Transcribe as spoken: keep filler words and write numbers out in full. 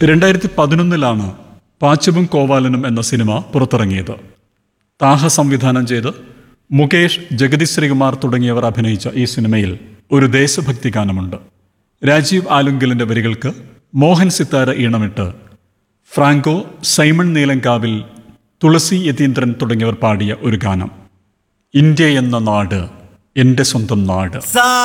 രണ്ടായിരത്തി പതിനൊന്നിലാണ് പാച്ചവും കോവാലനും എന്ന സിനിമ പുറത്തിറങ്ങിയത്. താഹ സംവിധാനം ചെയ്ത് മുകേഷ്, ജഗതി ശ്രീകുമാർ തുടങ്ങിയവർ അഭിനയിച്ച ഈ സിനിമയിൽ ഒരു ദേശഭക്തി ഗാനമുണ്ട്. രാജീവ് ആലുങ്കലിൻ്റെ വരികൾക്ക് മോഹൻ സിത്താര ഈണമിട്ട് ഫ്രാങ്കോ, സൈമൺ നീലങ്കാവിൽ, തുളസി യതീന്ദ്രൻ തുടങ്ങിയവർ പാടിയ ഒരു ഗാനം. ഇന്ത്യ എന്ന നാട് എൻ്റെ സ്വന്തം നാട്.